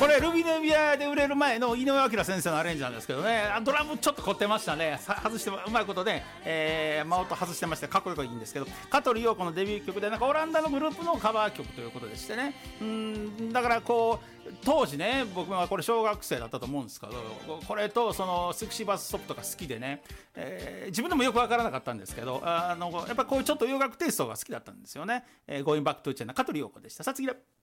これルビネビアで売れる前の井上彰先生のアレンジなんですけどね、ドラムちょっと凝ってましたね。外してうまいことで、真音外してましてかっこよくいいんですけど、香取陽子のデビュー曲でなんかオランダのグループのカバー曲ということでしてね、だからこう当時ね、僕はこれ小学生だったと思うんですけど、これとそのセクシーバスストップとか好きでね、自分でもよく分からなかったんですけど、やっぱこういうちょっと洋楽テイストが好きだったんですよね。Going Back to China、香取陽子でした。さあ次だ。